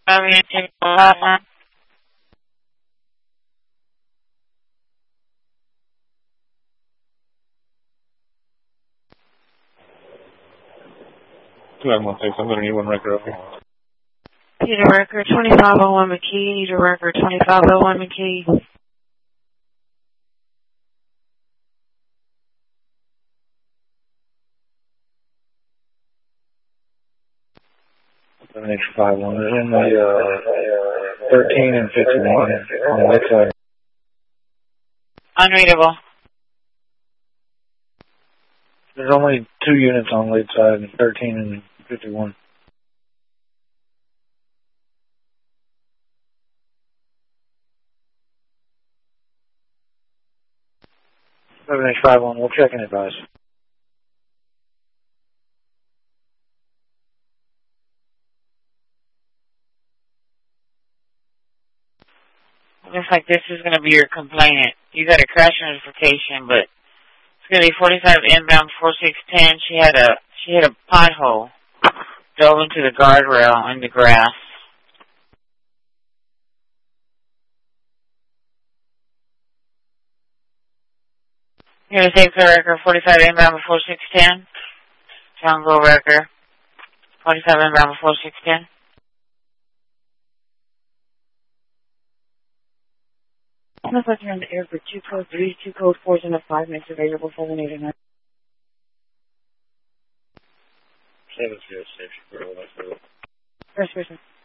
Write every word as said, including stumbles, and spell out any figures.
I'm going to say something. You want record over. Peter Record twenty-five oh one McKee. Peter Record twenty-five oh one McKee. seven H five one. There's in the uh, thirteen and fifty-one on the left side. Unreadable. There's only two units on the lead side, thirteen and fifty-one. seven H five one, we'll check and advise. Looks like this is going to be your complainant. You got a crash notification, but it's going to be forty-five inbound four six one zero. She had a she hit a pothole, dove into the guardrail in the grass. Here's a safety record forty-five inbound four six one zero. Jungle record forty-five inbound four six one zero. Looks like you're in the air for two code three, two code four, and a five minutes available for seven eight nine. seven zero six. First person.